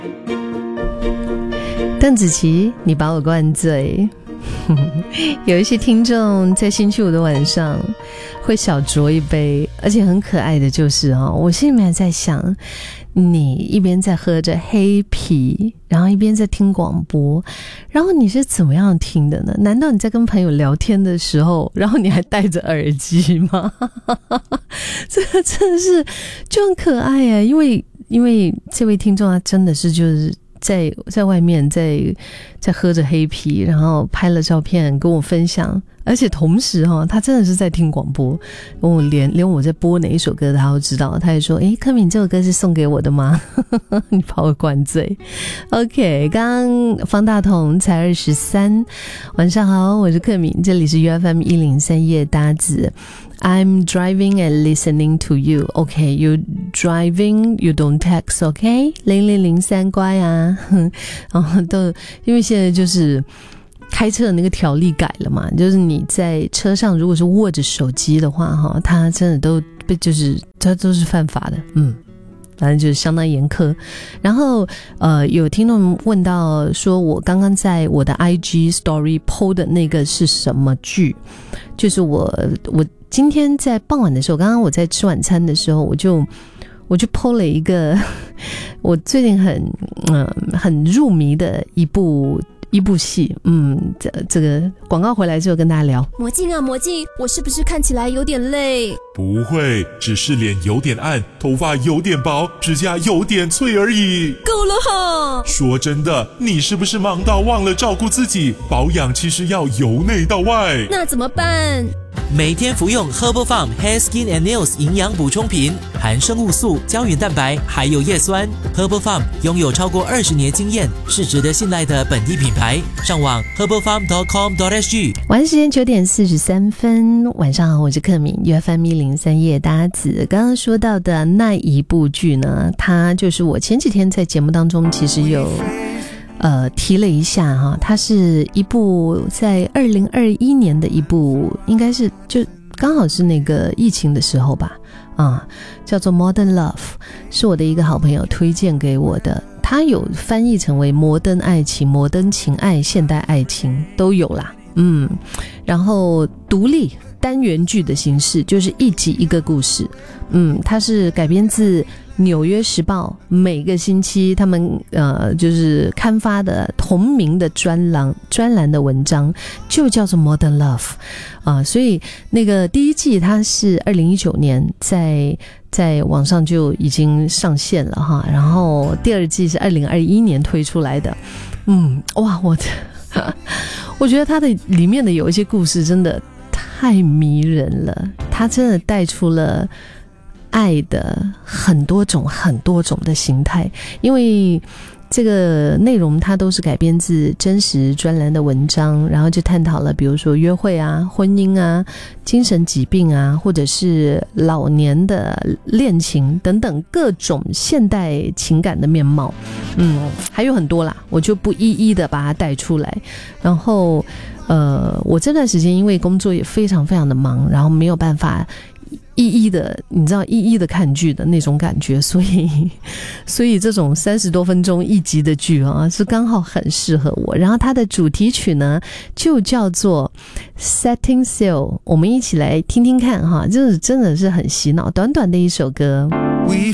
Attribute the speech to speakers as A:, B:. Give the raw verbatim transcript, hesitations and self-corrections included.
A: 邓紫棋，你把我灌醉。有一些听众在星期五的晚上会小酌一杯，而且很可爱的就是哦，我心里面在想，你一边在喝着黑啤，然后一边在听广播，然后你是怎么样听的呢？难道你在跟朋友聊天的时候，然后你还戴着耳机吗？这个真的是就很可爱耶，因为因为这位听众他真的是就是在在外面在在喝着黑啤，然后拍了照片跟我分享，而且同时哈、哦，他真的是在听广播，我连连我在播哪一首歌他都知道，他也说：“诶，柯敏，这首歌是送给我的吗？”你把我灌醉。OK， 刚刚方大同才二十三，晚上好，我是柯敏，这里是 U F M 一零三夜搭子。I'm driving and listening to you. Okay, you driving, you don't text, okay? 零零零三乖啊，然后都因为现在就是开车的那个条例改了嘛，就是你在车上如果是握着手机的话，哈，它真的都被就是它都是犯法的，嗯。反正就是相当严苛。然后呃，有听众问到说我刚刚在我的 I G story po 的那个是什么剧，就是我我今天在傍晚的时候，刚刚我在吃晚餐的时候，我就我就 po 了一个我最近很嗯、呃、很入迷的一部一部戏，嗯，这这个广告回来之后跟大家聊。
B: 魔镜啊魔镜，我是不是看起来有点累？
C: 不会，只是脸有点暗，头发有点薄，指甲有点脆而已。
B: 够了哈！
C: 说真的，你是不是忙到忘了照顾自己？保养其实要由内到外。
B: 那怎么办？
D: 每天服用 Herbal Farm Hair Skin and Nails 营养补充品，含生物素、胶原蛋白，还有叶酸。Herbal Farm 拥有超过二十年经验，是值得信赖的本地品牌。上网 herbal farm dot com dot s g。
A: 晚上时间九点四十三分，晚上好，我是柯敏 ，U F M 一零三夜搭子。刚刚说到的那一部剧呢，它就是我前几天在节目当中其实有。呃，提了一下哈，它是一部在二零二一年的一部，应该是就刚好是那个疫情的时候吧，啊、嗯，叫做 Modern Love， 是我的一个好朋友推荐给我的，它有翻译成为摩登爱情、摩登情爱、现代爱情都有啦，嗯，然后独立单元剧的形式，就是一集一个故事，嗯，它是改编自纽约时报每个星期他们呃就是刊发的同名的专栏专栏的文章，就叫做 Modern Love 啊、呃，所以那个第一季它是二零一九年在在网上就已经上线了哈，然后第二季是二零二一年推出来的，嗯，哇，我我觉得它的里面的有一些故事真的太迷人了，它真的带出了爱的很多种很多种的形态，因为这个内容它都是改编自真实专栏的文章，然后就探讨了比如说约会啊、婚姻啊、精神疾病啊，或者是老年的恋情等等各种现代情感的面貌，嗯，还有很多啦，我就不一一的把它带出来。然后呃，我这段时间因为工作也非常非常的忙，然后没有办法一一的，你知道一一的看剧的那种感觉，所以所以这种三十多分钟一集的剧啊，是刚好很适合我。然后它的主题曲呢，就叫做 Setting Sail， 我们一起来听听看哈，这真的是很洗脑，短短的一首歌。
C: We